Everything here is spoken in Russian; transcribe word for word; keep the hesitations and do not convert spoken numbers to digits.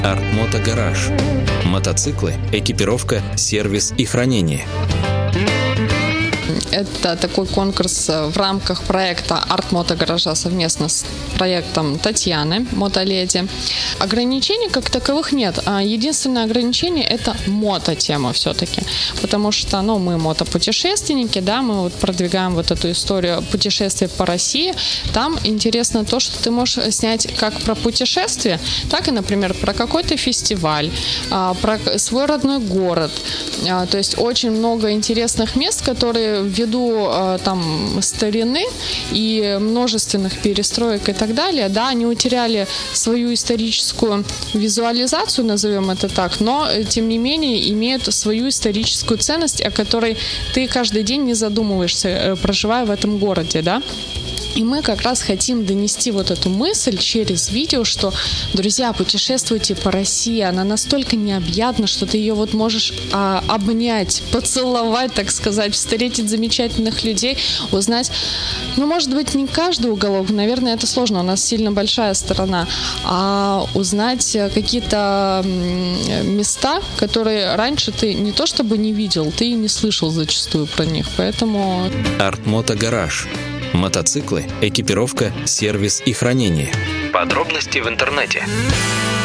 Art-Moto Garage. Мотоциклы, экипировка, сервис и хранение. Это такой конкурс в рамках проекта Art-Moto Garage совместно с проектом Татьяны, мотоледи. Ограничений как таковых нет. Единственное ограничение – это мототема все-таки. Потому что ну, мы мотопутешественники, да, мы вот продвигаем вот эту историю путешествия по России. Там интересно то, что ты можешь снять как про путешествие, так и, например, про какой-то фестиваль, про свой родной город. То есть очень много интересных мест, которые ввиду там старины и множественных перестроек и так далее, да, они утеряли свою историческую визуализацию, назовем это так, но тем не менее имеют свою историческую ценность, о которой ты каждый день не задумываешься, проживая в этом городе, да. И мы как раз хотим донести вот эту мысль через видео, что, друзья, путешествуйте по России, она настолько необъятна, что ты ее вот можешь а, обнять, поцеловать, так сказать, встретить замечательных людей, узнать, ну, может быть, не каждый уголок, наверное, это сложно, у нас сильно большая страна, а узнать какие-то места, которые раньше ты не то чтобы не видел, ты и не слышал зачастую про них, поэтому... Art-Moto Garage. Мотоциклы, экипировка, сервис и хранение. Подробности в интернете.